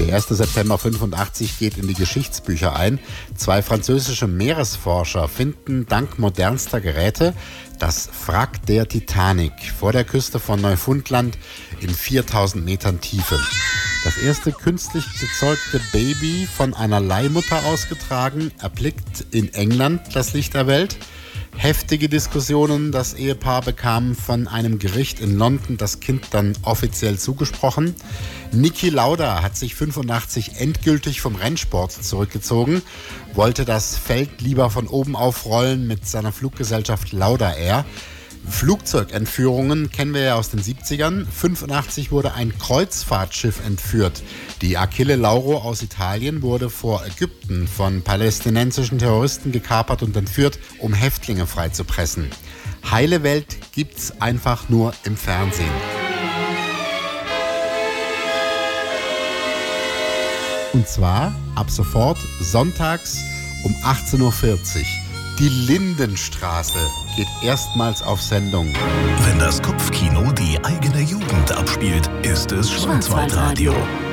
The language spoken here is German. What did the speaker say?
Der 1. September 85 geht in die Geschichtsbücher ein. 2 französische Meeresforscher finden dank modernster Geräte das Wrack der Titanic vor der Küste von Neufundland in 4000 Metern Tiefe. Das erste künstlich gezeugte Baby von einer Leihmutter ausgetragen, erblickt in England das Licht der Welt. Heftige Diskussionen, das Ehepaar bekam von einem Gericht in London das Kind dann offiziell zugesprochen. Niki Lauda hat sich 85 endgültig vom Rennsport zurückgezogen, wollte das Feld lieber von oben aufrollen mit seiner Fluggesellschaft Lauda Air. Flugzeugentführungen kennen wir ja aus den 70ern. 85 wurde ein Kreuzfahrtschiff entführt. Die Achille Lauro aus Italien wurde vor Ägypten von palästinensischen Terroristen gekapert und entführt, um Häftlinge freizupressen. Heile Welt gibt's einfach nur im Fernsehen. Und zwar ab sofort sonntags um 18.40 Uhr. Die Lindenstraße geht erstmals auf Sendung. Wenn das Kopfkino die eigene Jugend abspielt, ist es Schwarzwaldradio.